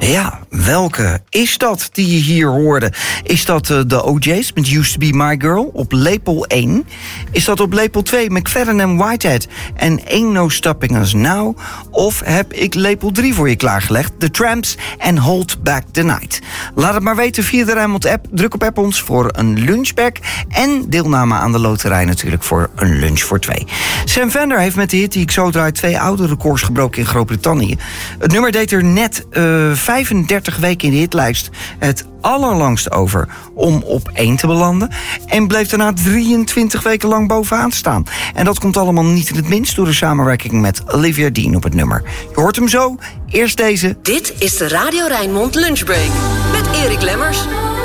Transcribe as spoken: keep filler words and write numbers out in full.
Ja, welke is dat die je hier hoorde? Is dat uh, de O J's met Used to Be My Girl op lepel één? Is dat op lepel twee McFadden en Whitehead en Ain't No Stopping Us Now? Of heb ik lepel drie voor je klaargelegd? The Tramps en Hold Back the Night. Laat het maar weten via de Rijnmond app. Druk op app ons voor een lunchbag. En deelname aan de loterij natuurlijk voor een lunch voor twee. Sam Fender heeft met de hit die ik zo draai twee oude records gebroken in Groot-Brittannië. Het nummer deed er net uh, vijfendertig weken in de hitlijst het allerlangst over om op één te belanden. En bleef daarna drieëntwintig weken lang bovenaan staan. En dat komt allemaal niet in het minst door de samenwerking met Olivia Dean op het nummer. Je hoort hem zo. Eerst deze. Dit is de Radio Rijnmond Lunchbreak met Erik Lemmers.